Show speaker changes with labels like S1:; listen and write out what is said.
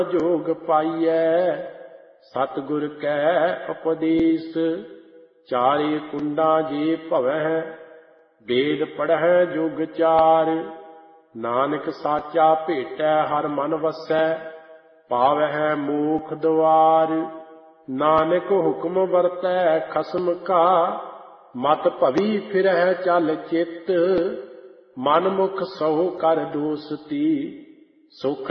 S1: जोग पाइयै सतगुर कै उपदेश। चारे कुंडा जे भवै वेद पढ़ै जुग चार। नानक साचा भेटै हर मन वसै पावै मूख द्वार। नानक हुक्म वरतै खसम का मत भवी फिरੈ चल चित। मन मुख सहो कर दोस्ती सुख